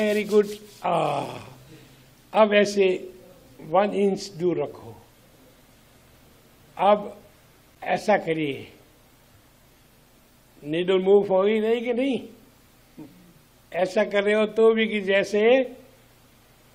Very good. अब ऐसे 1 inch दूर रखो। अब ऐसा करिए, नीडल मूव हो ही नहीं कि नहीं? ऐसा कर रहे हो तो भी कि जैसे